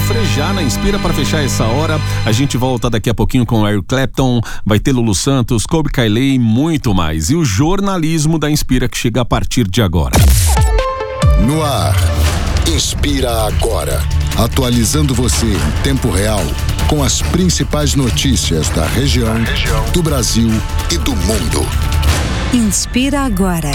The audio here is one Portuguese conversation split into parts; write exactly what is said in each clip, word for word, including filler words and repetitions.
sofrer já na Inspira para fechar essa hora. A gente volta daqui a pouquinho com Eric Clapton, vai ter Lulu Santos, Colbie Caillat e muito mais. E o jornalismo da Inspira que chega a partir de agora. No ar, Inspira Agora. Atualizando você em tempo real com as principais notícias da região, da região, do Brasil e do mundo. Inspira Agora.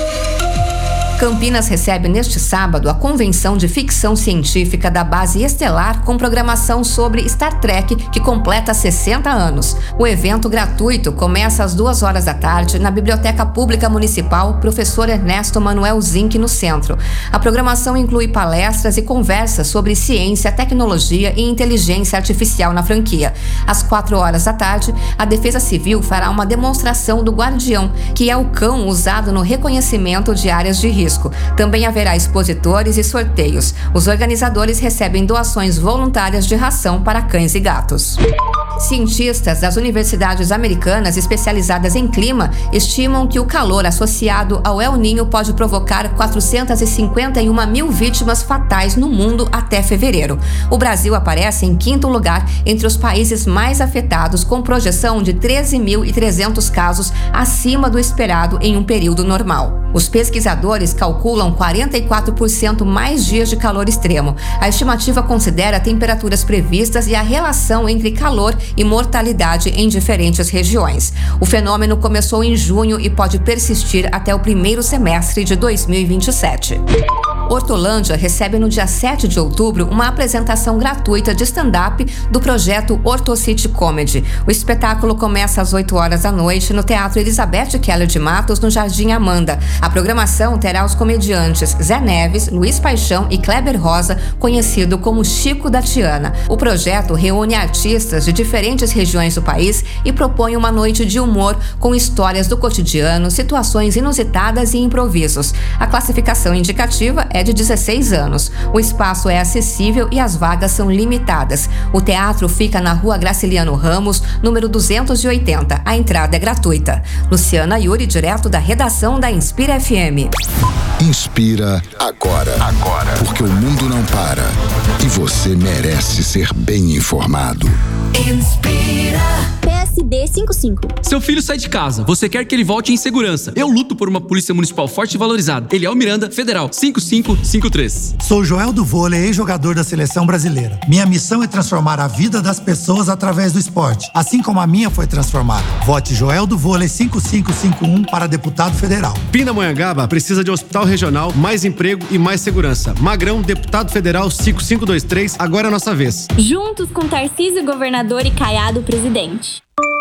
Campinas recebe neste sábado a convenção de ficção científica da Base Estelar com programação sobre Star Trek, que completa sessenta anos. O evento gratuito começa às duas horas da tarde na Biblioteca Pública Municipal Professor Ernesto Manuel Zinck, no centro. A programação inclui palestras e conversas sobre ciência, tecnologia e inteligência artificial na franquia. Às quatro horas da tarde, a Defesa Civil fará uma demonstração do Guardião, que é o cão usado no reconhecimento de áreas de risco. Também haverá expositores e sorteios. Os organizadores recebem doações voluntárias de ração para cães e gatos. Cientistas das universidades americanas especializadas em clima estimam que o calor associado ao El Niño pode provocar quatrocentas e cinquenta e uma mil vítimas fatais no mundo até fevereiro. O Brasil aparece em quinto lugar entre os países mais afetados, com projeção de treze mil e trezentos casos acima do esperado em um período normal. Os pesquisadores calculam quarenta e quatro por cento mais dias de calor extremo. A estimativa considera temperaturas previstas e a relação entre calor e mortalidade em diferentes regiões. O fenômeno começou em junho e pode persistir até o primeiro semestre de dois mil e vinte e sete. Hortolândia recebe no dia sete de outubro uma apresentação gratuita de stand-up do projeto Hortocity Comedy. O espetáculo começa às oito horas da noite no Teatro Elizabeth Keller de Matos, no Jardim Amanda. A programação terá os comediantes Zé Neves, Luiz Paixão e Kleber Rosa, conhecido como Chico da Tiana. O projeto reúne artistas de diferentes regiões do país e propõe uma noite de humor com histórias do cotidiano, situações inusitadas e improvisos. A classificação indicativa é de dezesseis anos. O espaço é acessível e as vagas são limitadas. O teatro fica na Rua Graciliano Ramos, número duzentos e oitenta. A entrada é gratuita. Luciana Yuri, direto da redação da Inspira F M. Inspira agora. Agora. Porque o mundo não para. E você merece ser bem informado. Inspira. P S D cinquenta e cinco. Seu filho sai de casa. Você quer que ele volte em segurança. Eu luto por uma polícia municipal forte e valorizada. Eliel Miranda, Federal, cinco cinco cinco três. Sou Joel do Vôlei, ex-jogador da seleção brasileira. Minha missão é transformar a vida das pessoas através do esporte, assim como a minha foi transformada. Vote Joel do Vôlei cinco cinco cinco um para deputado federal. Pindamonhangaba precisa de um hospital regional, mais emprego e mais segurança. Magrão, deputado federal cinco cinco dois três, agora é a nossa vez. Juntos com Tarcísio, governador, e Caiado, presidente.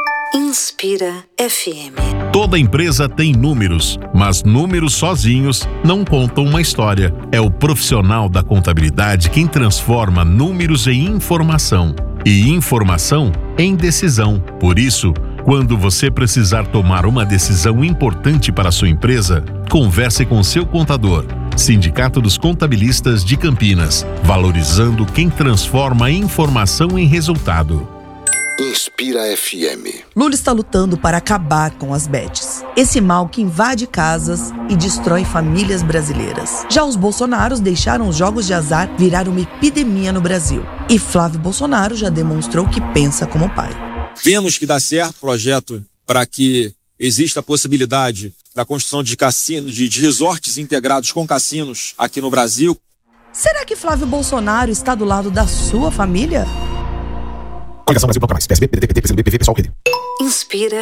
Inspira F M. Toda empresa tem números, mas números sozinhos não contam uma história. É o profissional da contabilidade quem transforma números em informação e informação em decisão. Por isso, quando você precisar tomar uma decisão importante para a sua empresa, converse com seu contador. Sindicato dos Contabilistas de Campinas, valorizando quem transforma a informação em resultado. Inspira F M. Lula está lutando para acabar com as bets, esse mal que invade casas e destrói famílias brasileiras. Já os Bolsonaros deixaram os jogos de azar virar uma epidemia no Brasil. E Flávio Bolsonaro já demonstrou que pensa como pai. Vemos que dá certo o projeto para que exista a possibilidade da construção de cassinos, de, de resorts integrados com cassinos aqui no Brasil. Será que Flávio Bolsonaro está do lado da sua família? Coligação Brasil Bloco Mais, P S B, P D T, P T, P C B, P V, Pessoal, Rede. Inspira